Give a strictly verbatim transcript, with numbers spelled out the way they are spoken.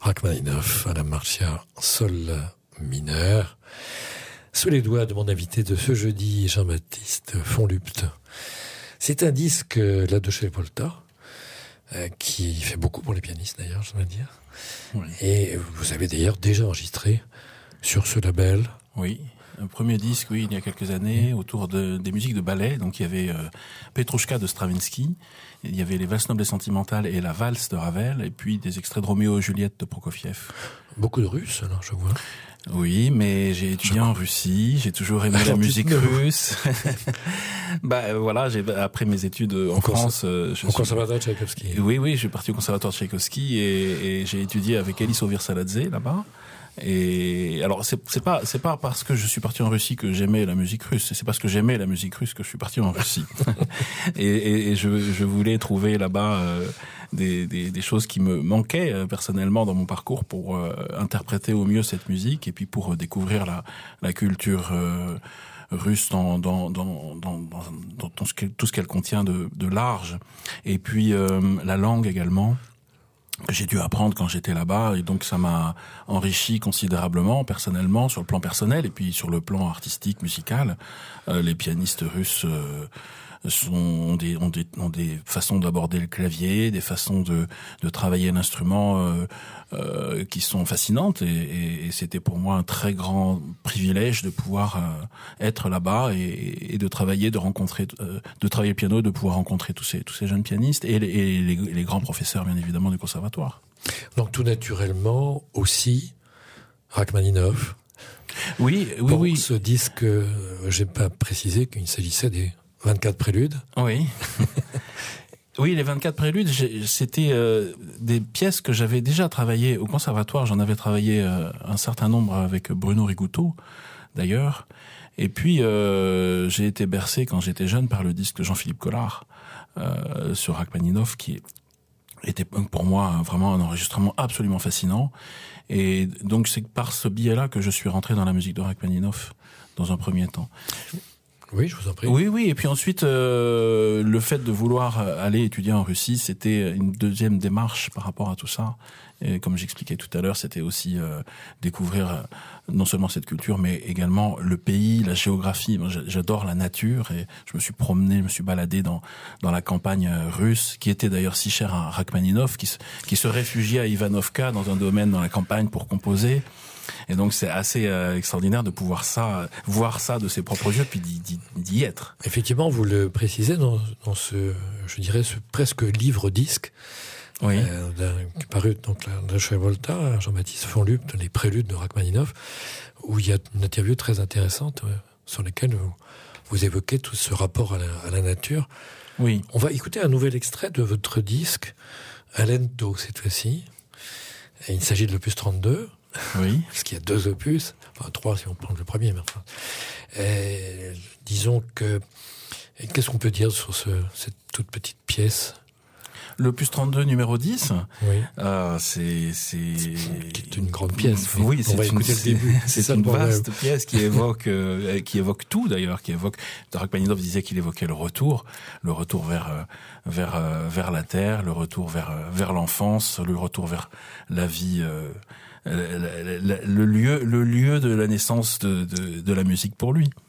Rachmaninov à la Marcia sol mineur, sous les doigts de mon invité de ce jeudi, Jean-Baptiste Fonlupt. C'est un disque, la Deutsche Volta, euh, qui fait beaucoup pour les pianistes d'ailleurs, je dois dire. Oui. Et vous avez d'ailleurs déjà enregistré sur ce label. Oui, un premier disque, oui, il y a quelques années, autour de, des musiques de ballet. Donc il y avait euh, Petrouchka de Stravinsky, il y avait les Valses nobles et sentimentales et la valse de Ravel, et puis des extraits de Roméo et Juliette de Prokofiev. Beaucoup de Russes, alors, je vois. Oui, mais j'ai étudié je... en Russie, j'ai toujours aimé la musique russe. bah voilà, j'ai après mes études en, en France, euh, je au suis... conservatoire de Tchaïkovski. Oui, oui, je suis parti au conservatoire de Tchaïkovski et, et j'ai étudié avec Elis Ovirsaladze là-bas. Et alors c'est c'est pas c'est pas parce que je suis parti en Russie que j'aimais la musique russe, c'est parce que j'aimais la musique russe que je suis parti en Russie. et, et, et je je voulais trouver là-bas euh, des des des choses qui me manquaient euh, personnellement dans mon parcours pour euh, interpréter au mieux cette musique et puis pour euh, découvrir la la culture euh, russe dans dans dans dans dans, dans tout ce qu'elle, tout ce qu'elle contient de de large, et puis euh, la langue également, que j'ai dû apprendre quand j'étais là-bas, et donc ça m'a enrichi considérablement personnellement, sur le plan personnel et puis sur le plan artistique, musical. Euh, les pianistes russes euh, sont ont des, ont des ont des façons d'aborder le clavier, des façons de de travailler l'instrument euh, euh, qui sont fascinantes, et, et, et c'était pour moi un très grand privilège de pouvoir euh, être là-bas et, et de travailler, de rencontrer, euh, de travailler le piano, de pouvoir rencontrer tous ces tous ces jeunes pianistes et les, et les, les grands professeurs bien évidemment du conservatoire. Donc tout naturellement aussi Rachmaninov. Oui, oui, pour oui. Ce disque, euh, j'ai pas précisé qu'il s'agissait des vingt-quatre préludes. Oui. Oui, les vingt-quatre préludes, c'était euh, des pièces que j'avais déjà travaillées au conservatoire. J'en avais travaillé euh, un certain nombre avec Bruno Rigouteau, d'ailleurs. Et puis, euh, j'ai été bercé quand j'étais jeune par le disque de Jean-Philippe Collard euh, sur Rachmaninov, qui était pour moi vraiment un enregistrement absolument fascinant. Et donc, c'est par ce biais-là que je suis rentré dans la musique de Rachmaninov dans un premier temps. Oui, je vous en prie. Oui, oui. Et puis ensuite, euh, le fait de vouloir aller étudier en Russie, c'était une deuxième démarche par rapport à tout ça. Et comme j'expliquais tout à l'heure, c'était aussi euh, découvrir euh, non seulement cette culture, mais également le pays, la géographie. Moi, j'adore la nature et je me suis promené, je me suis baladé dans dans la campagne russe, qui était d'ailleurs si chère à Rachmaninov, qui se, qui se réfugiait à Ivanovka dans un domaine dans la campagne pour composer. Et donc c'est assez euh, extraordinaire de pouvoir ça, voir ça de ses propres yeux, puis d'y, d'y, d'y être. Effectivement, vous le précisez dans, dans ce, je dirais, ce presque livre-disque, oui, euh, qui paru donc la Deutsche Volta, Jean-Baptiste Fonlupt, les préludes de Rachmaninov, où il y a une interview très intéressante euh, sur laquelle vous, vous évoquez tout ce rapport à la, à la nature. Oui. On va écouter un nouvel extrait de votre disque, Alento cette fois-ci. Et il s'agit de l'opus trente-deux. Oui. Parce qu'il y a deux opus, enfin trois si on prend le premier, mais enfin. Et, disons que, qu'est-ce qu'on peut dire sur ce, cette toute petite pièce? L'opus trente-deux numéro dix, oui. euh, c'est, c'est... c'est une grande pièce. Oui, on c'est va une, écouter c'est, le début. C'est, c'est une vaste pièce qui évoque, euh, qui évoque tout d'ailleurs, qui évoque, Rachmaninov disait qu'il évoquait le retour, le retour vers, euh, vers, euh, vers la terre, le retour vers, euh, vers l'enfance, le retour vers la vie, euh, Le, le, le lieu, le lieu de la naissance de, de, de la musique pour lui.